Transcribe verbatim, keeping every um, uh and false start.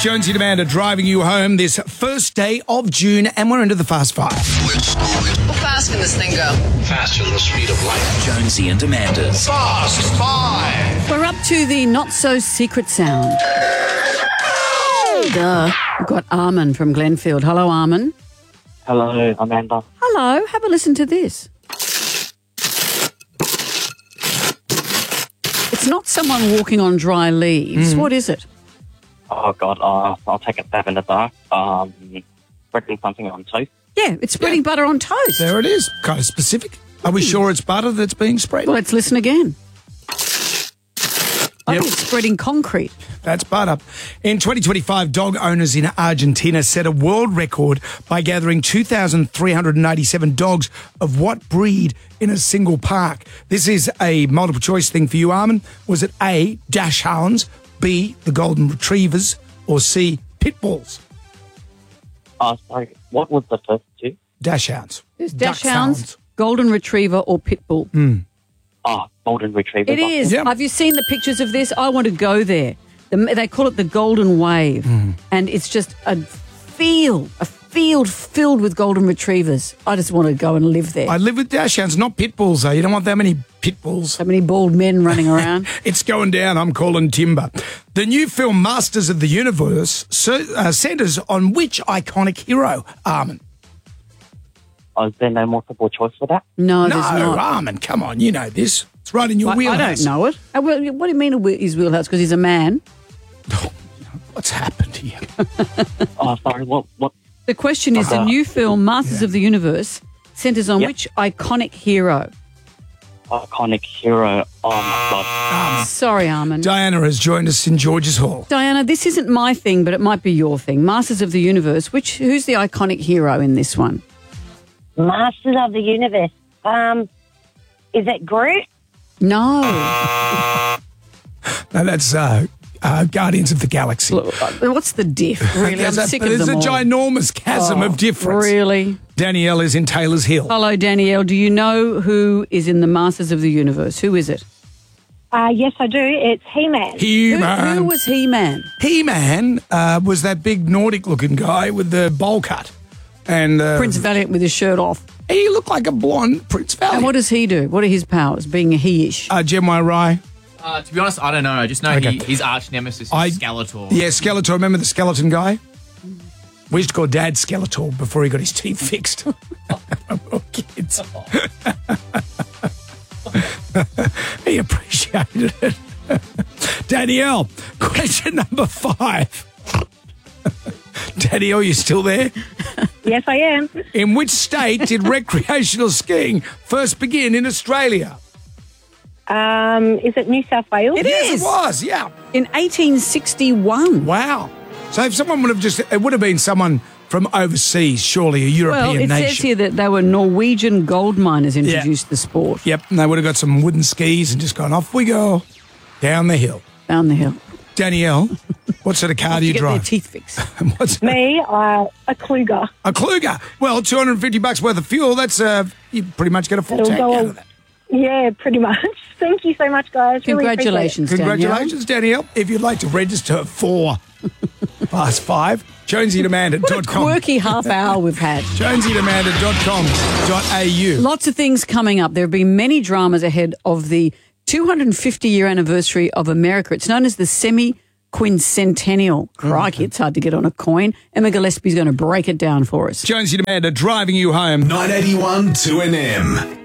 Jonesy and Amanda driving you home this first day of June, and we're into the Fast Five. How fast can this thing go? Faster than the speed of light. Jonesy and Amanda's Fast Five. We're up to the not-so-secret sound. Duh. We've got Armin from Glenfield. Hello, Armin. Hello, Amanda. Hello. Have a listen to this. It's not someone walking on dry leaves. Mm. What is it? Oh, God, uh, I'll take a stab in the dark. Um, spreading something on toast. Yeah, it's spreading yeah. butter on toast. There it is. Kind of specific. Are we sure it's butter that's being spread? Well, let's listen again. I Yep. think it's spreading concrete. That's butter. In twenty twenty-five, dog owners in Argentina set a world record by gathering two thousand three hundred ninety-seven dogs of what breed in a single park? This is a multiple choice thing for you, Armin. Was it A, Dachshunds, B, the Golden Retrievers, or C, Pit Bulls? Uh, sorry, what was the first two? Dachshunds. There's Dachshunds, Golden Retriever, or Pit Bull. Mm. Oh, Golden Retriever. It is. Yep. Have you seen the pictures of this? I want to go there. The, they call it the Golden Wave, mm. and it's just a field, a field filled with Golden Retrievers. I just want to go and live there. I live with Dachshunds, not Pit Bulls, though. You don't want that many Pit Bulls. So many bald men running around. It's going down. I'm calling timber. The new film Masters of the Universe uh, centres on which iconic hero, Armin? Oh, is there no multiple choice for that? No, no, there's not. Armin, come on. You know this. It's right in your I, wheelhouse. I don't know it. Uh, well, what do you mean his wheelhouse? Because he's a man. Oh, what's happened here? Oh, sorry, what? what? The question is, uh, the new film Masters yeah. of the Universe centres on yep. which iconic hero? Iconic hero. Oh, my God. Um, Sorry, Armin. Diana has joined us in George's Hall. Diana, this isn't my thing, but it might be your thing. Masters of the Universe. Which? Who's the iconic hero in this one? Masters of the Universe. Um, is it Groot? No. No, that's uh, uh, Guardians of the Galaxy. Look, what's the diff, really? I'm sick of them all. There's a ginormous chasm oh, of difference. Really? Danielle is in Taylor's Hill. Hello, Danielle. Do you know who is in the Masters of the Universe? Who is it? Uh, yes, I do. It's He-Man. He-Man. Who, who was He-Man? He-Man uh, was that big Nordic-looking guy with the bowl cut. And uh, Prince Valiant with his shirt off. He looked like a blonde Prince Valiant. And what does he do? What are his powers, being a he-ish? Uh, Gemini Rye. Uh, to be honest, I don't know. I just know Okay. he, his arch nemesis is I- Skeletor. Yeah, Skeletor. Remember the skeleton guy? We used to call Dad Skeletor before he got his teeth fixed. Oh, kids. He appreciated it. Danielle, question number five. Danielle, you still there? Yes, I am. In which state did recreational skiing first begin in Australia? Um, is it New South Wales? It yes, is. it was, yeah. In eighteen sixty-one. Wow. So if someone would have just, it would have been someone from overseas, surely a European well, it nation. says here that they were Norwegian gold miners introduced Yeah. the sport. Yep, and they would have got some wooden skis and just gone, off we go, down the hill. Down the hill. Danielle, what sort of car do you get drive? their teeth fixed. What's Me, uh, a Kluger. a Kluger? Well, two hundred fifty bucks worth of fuel, that's, uh, you pretty much get a full It'll tank go out on- of that. Yeah, pretty much. Thank you so much, guys. Really appreciate Congratulations, Danielle. Congratulations, Danielle. If you'd like to register for Fast Five, jonesy and amanda dot com. What a quirky half hour we've had. jonesy and amanda dot com dot a u. Lots of things coming up. There have been many dramas ahead of the two hundred fifty year anniversary of America. It's known as the semi-quincentennial. Crikey, it's hard to get on a coin. Emma Gillespie's going to break it down for us. Jonesy and Amanda driving you home. nine eighty-one two N M.